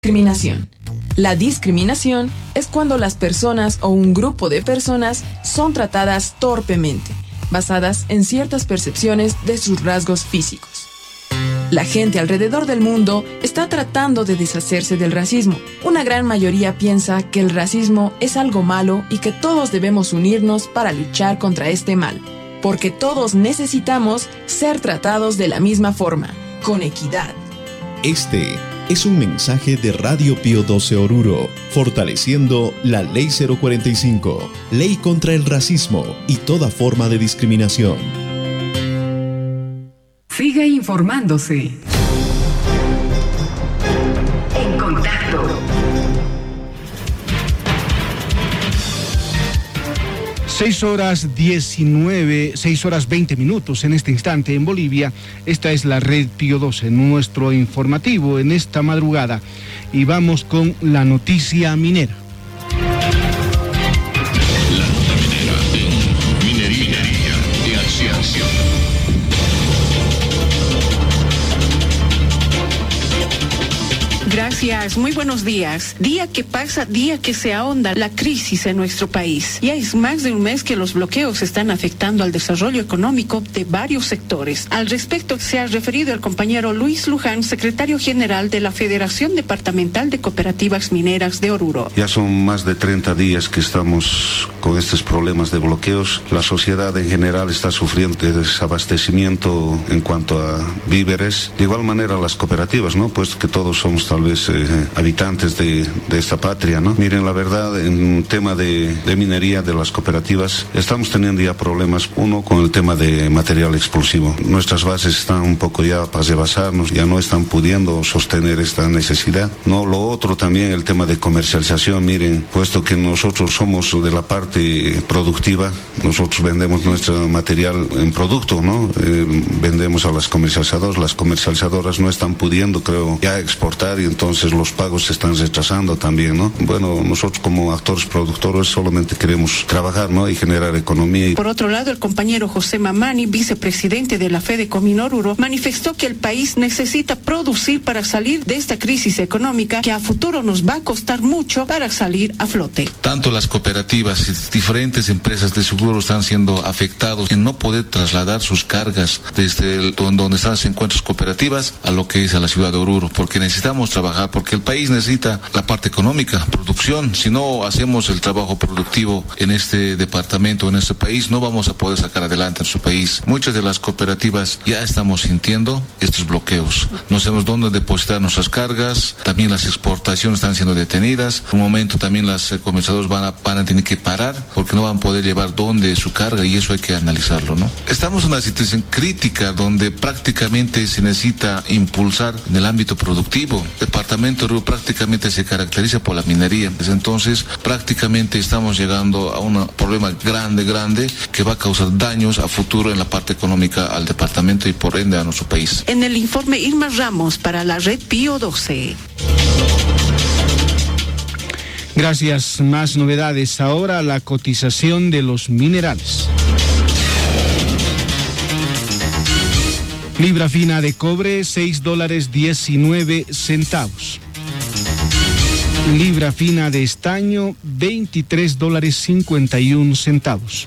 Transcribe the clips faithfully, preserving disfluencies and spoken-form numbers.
Discriminación. La discriminación es cuando las personas o un grupo de personas son tratadas torpemente, basadas en ciertas percepciones de sus rasgos físicos. La gente alrededor del mundo está tratando de deshacerse del racismo. Una gran mayoría piensa que el racismo es algo malo y que todos debemos unirnos para luchar contra este mal, porque todos necesitamos ser tratados de la misma forma, con equidad. Este es un mensaje de Radio Pío doce Oruro, fortaleciendo la Ley cero cuarenta y cinco, Ley contra el Racismo y toda forma de discriminación. Siga informándose. En contacto. Seis horas diecinueve, seis horas veinte minutos en este instante en Bolivia. Esta es la Red Pío doce, nuestro informativo en esta madrugada. Y vamos con la noticia minera. La nota minera en Minería, minería de Acción. Gracias, muy buenos días. Día que pasa, día que se ahonda la crisis en nuestro país. Ya es más de un mes que los bloqueos están afectando al desarrollo económico de varios sectores. Al respecto se ha referido el compañero Luis Luján, secretario general de la Federación Departamental de Cooperativas Mineras de Oruro. Ya son más de treinta días que estamos con estos problemas de bloqueos. La sociedad en general está sufriendo de desabastecimiento en cuanto a víveres. De igual manera las cooperativas, ¿no? Pues que todos somos tal vez eh, habitantes de, de esta patria, ¿no? Miren, la verdad, en tema de, de minería de las cooperativas, estamos teniendo ya problemas, uno, con el tema de material explosivo. Nuestras bases están un poco ya para rebasarnos, ya no están pudiendo sostener esta necesidad, ¿no? Lo otro también, el tema de comercialización. Miren, puesto que nosotros somos de la parte productiva, nosotros vendemos nuestro material en producto, ¿no? Eh, vendemos a las comercializadoras, las comercializadoras no están pudiendo, creo, ya exportar, y entonces los pagos se están retrasando también, ¿no? Bueno, nosotros como actores productores solamente queremos trabajar, ¿no? Y generar economía. Por otro lado, el compañero José Mamani, vicepresidente de la FEDECOMIN Oruro, manifestó que el país necesita producir para salir de esta crisis económica que a futuro nos va a costar mucho para salir a flote. Tanto las cooperativas y diferentes empresas de seguro están siendo afectados en no poder trasladar sus cargas desde el, donde están las encuentros cooperativas a lo que es a la ciudad de Oruro, porque necesitamos trabajar, porque el país necesita la parte económica, producción. Si no hacemos el trabajo productivo en este departamento, en este país, no vamos a poder sacar adelante a nuestro país. Muchas de las cooperativas ya estamos sintiendo estos bloqueos. No sabemos dónde depositar nuestras cargas, también las exportaciones están siendo detenidas. En un momento también las comercializadoras van a, van a tener que parar porque no van a poder llevar dónde su carga, y eso hay que analizarlo, ¿no? Estamos en una situación crítica donde prácticamente se necesita impulsar en el ámbito productivo. El departamento de Oruro prácticamente se caracteriza por la minería. Entonces, prácticamente estamos llegando a un problema grande, grande, que va a causar daños a futuro en la parte económica al departamento y por ende a nuestro país. En el informe Irma Ramos para la Red Pío doce. Gracias. Más novedades. Ahora la cotización de los minerales. Libra fina de cobre, seis dólares diecinueve centavos. Libra fina de estaño, veintitrés dólares cincuenta y un centavos.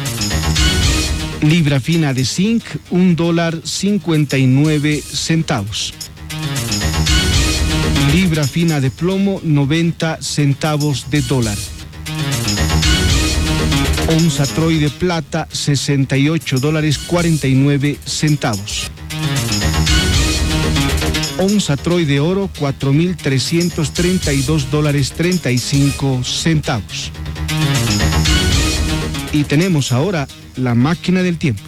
Libra fina de zinc, un dólar cincuenta y nueve centavos. Libra fina de plomo, noventa centavos de dólar. Onza Troy de plata, sesenta y ocho dólares cuarenta y nueve centavos. Onza Troy de oro, cuatro mil trescientos treinta y dos dólares treinta y cinco centavos. Y tenemos ahora la máquina del tiempo.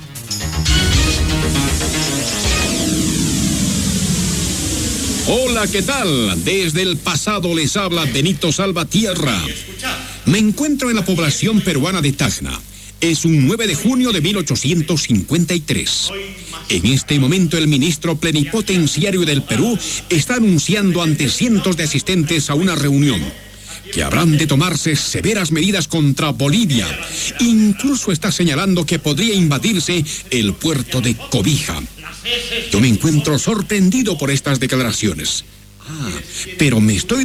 Hola, ¿qué tal? Desde el pasado les habla Benito Salvatierra. Me encuentro en la población peruana de Tacna. Es un nueve de junio de mil ochocientos cincuenta y tres. En este momento el ministro plenipotenciario del Perú está anunciando ante cientos de asistentes a una reunión que habrán de tomarse severas medidas contra Bolivia. Incluso está señalando que podría invadirse el puerto de Cobija. Yo me encuentro sorprendido por estas declaraciones. Ah, pero me estoy